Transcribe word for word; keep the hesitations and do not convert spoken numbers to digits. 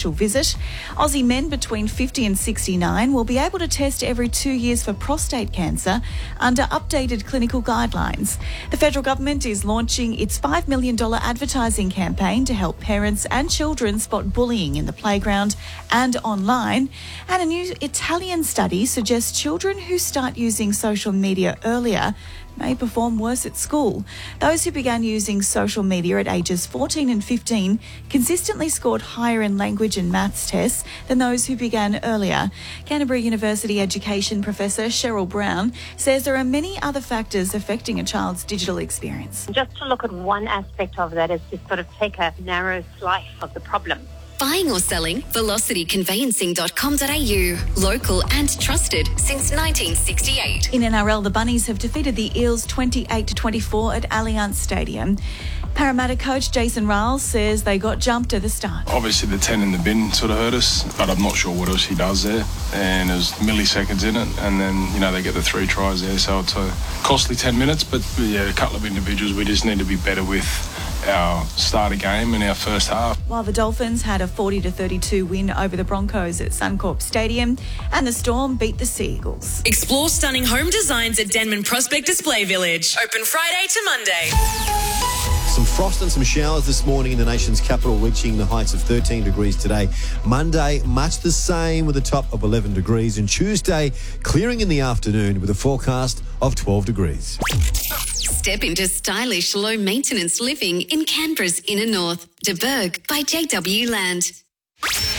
initial visit. Aussie men between fifty and sixty-nine will be able to test every two years for prostate cancer under updated clinical guidelines. The federal government is launching its five million dollars advertising campaign to help parents and children spot bullying in the playground and online. And a new Italian study suggests children who start using social media earlier may perform worse at school. Those who began using social media at ages fourteen and fifteen consistently scored higher in language and maths tests than those who began earlier. Canterbury University education professor Cheryl Brown says there are many other factors affecting a child's digital experience. Just to look at one aspect of that is to sort of take a narrow slice of the problem. Buying or selling? velocity conveyancing dot com dot a u. Local and trusted since nineteen sixty-eight. In N R L, the Bunnies have defeated the Eels twenty-eight to twenty-four at Allianz Stadium. Parramatta coach Jason Riles says they got jumped at the start. Obviously the ten in the bin sort of hurt us, but I'm not sure what else he does there. And there's milliseconds in it, and then, you know, they get the three tries there, so it's a costly ten minutes, but yeah, a couple of individuals we just need to be better with our starter game in our first half. While the Dolphins had a forty to thirty-two win over the Broncos at Suncorp Stadium, and the Storm beat the Sea Eagles. Explore stunning home designs at Denman Prospect Display Village. Open Friday to Monday. Some frost and some showers this morning in the nation's capital, reaching the heights of thirteen degrees today. Monday, much the same with a top of eleven degrees. And Tuesday, clearing in the afternoon with a forecast of twelve degrees. Step into stylish, low-maintenance living in Canberra's inner north. De Burgh by J W Land.